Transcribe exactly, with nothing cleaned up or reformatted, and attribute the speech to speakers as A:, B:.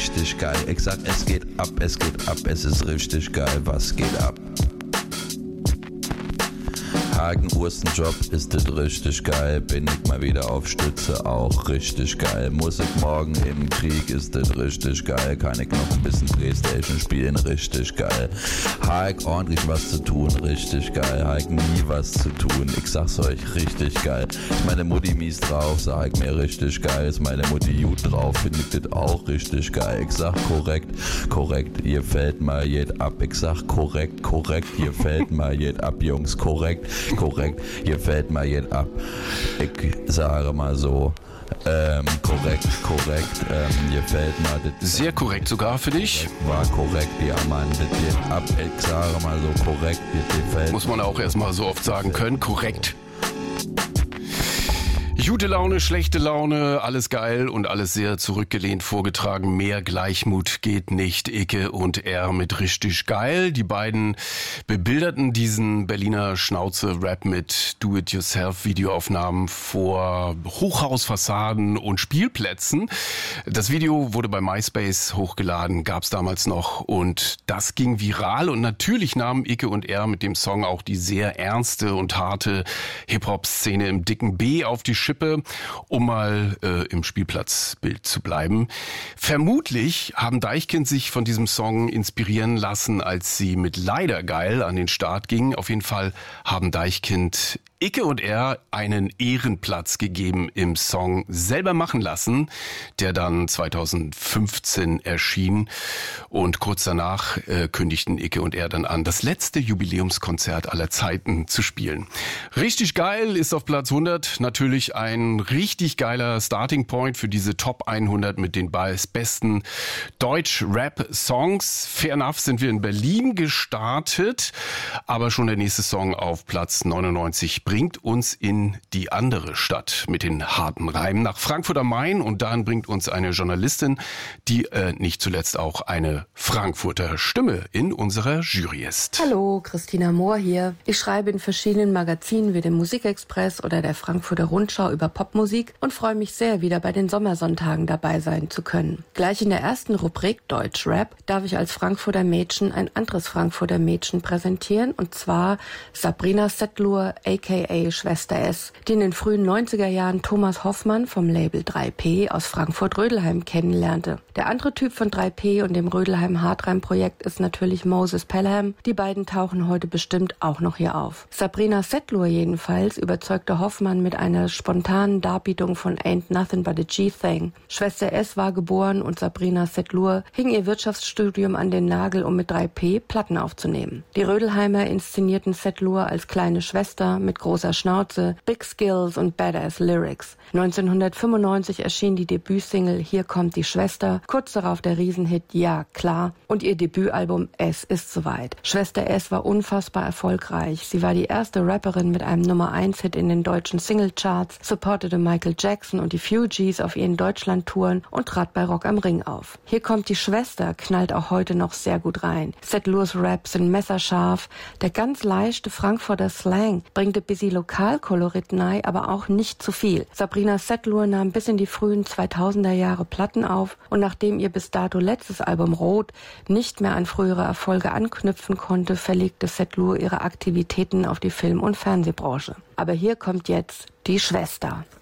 A: richtig geil. Ich sag, es geht ab, es geht ab, es ist richtig geil, was geht ab? Hagen-Urstenjob ist das richtig geil, bin ich mal wieder auf Stütze, auch richtig geil. Muss ich morgen im Krieg, ist das richtig geil, kann ich noch ein bisschen Playstation spielen, richtig geil. Habe ich ordentlich was zu tun, richtig geil, habe ich nie was zu tun, ich sag's euch, richtig geil. Ist meine Mutti mies drauf, sag ich mir richtig geil, ist meine Mutti gut drauf, finde ich das auch richtig geil. Ich sag korrekt, korrekt, ihr fällt mal jed ab, ich sag korrekt, korrekt, ihr fällt mal jed ab, Jungs, korrekt. Korrekt, hier fällt mal jed ab. Ich sage mal so, ähm, korrekt, korrekt, ähm, hier fällt mal das.
B: Sehr korrekt sogar für dich.
A: War korrekt, ja Mann, das geht ab. Ich sage mal so, korrekt, das fällt.
B: Muss man auch erstmal so oft sagen können, korrekt. Gute Laune, schlechte Laune, alles geil und alles sehr zurückgelehnt vorgetragen. Mehr Gleichmut geht nicht. Icke und er mit richtig geil. Die beiden bebilderten diesen Berliner Schnauze-Rap mit Do-it-yourself-Videoaufnahmen vor Hochhausfassaden und Spielplätzen. Das Video wurde bei MySpace hochgeladen, gab's damals noch, und das ging viral. Und natürlich nahmen Icke und er mit dem Song auch die sehr ernste und harte Hip-Hop-Szene im dicken B auf die Schippe, um mal äh, im Spielplatzbild zu bleiben. Vermutlich haben Deichkind sich von diesem Song inspirieren lassen, als sie mit Leider geil an den Start gingen. Auf jeden Fall haben Deichkind Icke und er einen Ehrenplatz gegeben im Song Selber machen lassen, der dann zweitausendfünfzehn erschien. Und kurz danach äh, kündigten Icke und er dann an, das letzte Jubiläumskonzert aller Zeiten zu spielen. Richtig geil ist auf Platz hundert natürlich ein richtig geiler Starting Point für diese Top hundert mit den besten Deutsch-Rap-Songs. Fair enough sind wir in Berlin gestartet, aber schon der nächste Song auf Platz neunundneunzig bringt uns in die andere Stadt mit den harten Reimen nach Frankfurt am Main, und dahin bringt uns eine Journalistin, die äh, nicht zuletzt auch eine Frankfurter Stimme in unserer Jury ist.
C: Hallo, Christina Mohr hier. Ich schreibe in verschiedenen Magazinen wie dem Musikexpress oder der Frankfurter Rundschau über Popmusik und freue mich sehr, wieder bei den Sommersonntagen dabei sein zu können. Gleich in der ersten Rubrik Deutschrap darf ich als Frankfurter Mädchen ein anderes Frankfurter Mädchen präsentieren, und zwar Sabrina Setlur aka Schwester S, die in den frühen neunziger Jahren Thomas Hoffmann vom Label drei P aus Frankfurt-Rödelheim kennenlernte. Der andere Typ von drei P und dem Rödelheim-Hartreim-Projekt ist natürlich Moses Pelham. Die beiden tauchen heute bestimmt auch noch hier auf. Sabrina Setlur jedenfalls überzeugte Hoffmann mit einer spontanen Darbietung von Ain't Nothing But a G-Thing. Schwester S war geboren und Sabrina Setlur hing ihr Wirtschaftsstudium an den Nagel, um mit drei P Platten aufzunehmen. Die Rödelheimer inszenierten Setlur als kleine Schwester mit großer Schnauze, Big Skills und Badass Lyrics. neunzehnhundertfünfundneunzig erschien die Debütsingle Hier kommt die Schwester, kurz darauf der Riesenhit Ja, klar und ihr Debütalbum Es ist soweit. Schwester S war unfassbar erfolgreich. Sie war die erste Rapperin mit einem Nummer eins Hit in den deutschen Singlecharts, supportete Michael Jackson und die Fugees auf ihren Deutschlandtouren und trat bei Rock am Ring auf. Hier kommt die Schwester knallt auch heute noch sehr gut rein. Setlurs Raps sind messerscharf. Der ganz leichte Frankfurter Slang bringt ein bisschen Lokalkolorit nei, aber auch nicht zu viel. Sabrina Setlur nahm bis in die frühen zweitausender Jahre Platten auf, und nachdem ihr bis dato letztes Album Rot nicht mehr an frühere Erfolge anknüpfen konnte, verlegte Setlur ihre Aktivitäten auf die Film- und Fernsehbranche. Aber hier kommt jetzt die Schwester.